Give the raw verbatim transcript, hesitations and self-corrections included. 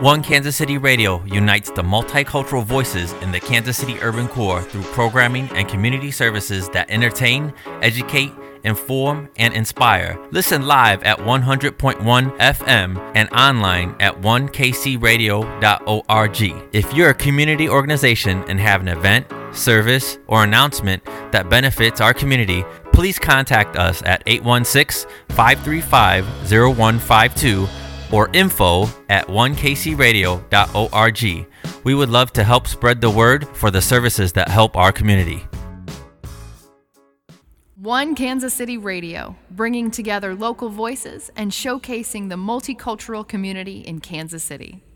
One Kansas City Radio unites the multicultural voices in the Kansas City urban core through programming and community services that entertain, educate, inform, and inspire. Listen live at one hundred point one F M and online at one k c radio dot org. If you're a community organization and have an event, service, or announcement that benefits our community, please contact us at eight one six, five three five, zero one five two or info at one k c radio dot org. We would love to help spread the word for the services that help our community. One Kansas City Radio, bringing together local voices and showcasing the multicultural community in Kansas City.